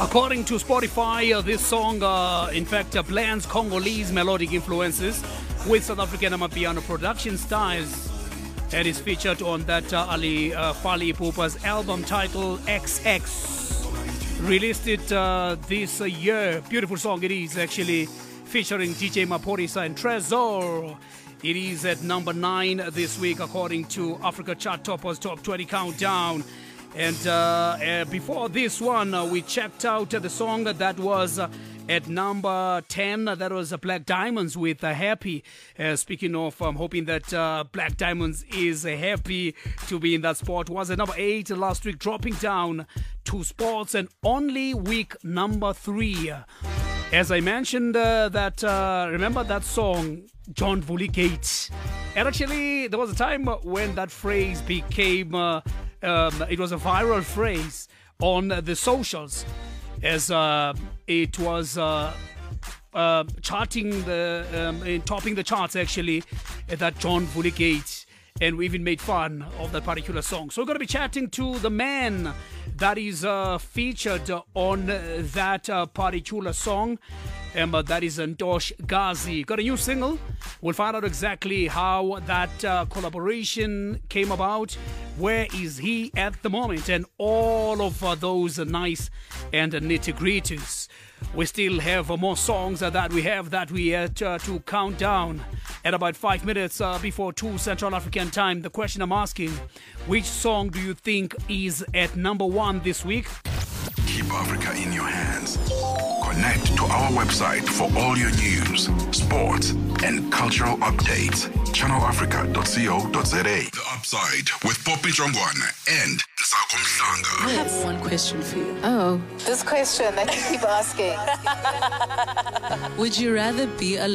According to Spotify, this song, in fact, blends Congolese melodic influences with South African Amapiano production styles, and is featured on that Ali Fali Ipupa's album titled XX. Released it this year. Beautiful song it is, actually, featuring DJ Maphorisa and Trezor. It is at number 9 this week according to Africa Chart Toppers Top 20 Countdown. And before this one, we checked out the song that was at number 10. That was Black Diamonds with Happy. Speaking of, I'm hoping that Black Diamonds is happy to be in that spot. Was at number 8 last week, dropping down 2 spots, and only week number 3. As I mentioned, remember that song, John Vulligate? And actually, there was a time when that phrase became... it was a viral phrase on the socials, as it was topping the charts, actually, that John Vulligate, and we even made fun of that particular song. So we're going to be chatting to the man that is featured on that particular song. That is Ntosh Ghazi. Got a new single. We'll find out exactly how that collaboration came about. Where is he at the moment? And all of those nice and nitty-gritties. We still have more songs that we have to count down. At about 5 minutes before 2 Central African time, the question I'm asking, which song do you think is at number 1 this week? Keep Africa in your hands. Connect to our website for all your news, sports, and cultural updates. channelafrica.co.za. The Upside with Poppy Jongwana and Nsako Mhlanga. I have one question for you. Oh. This question that you keep asking. Would you rather be a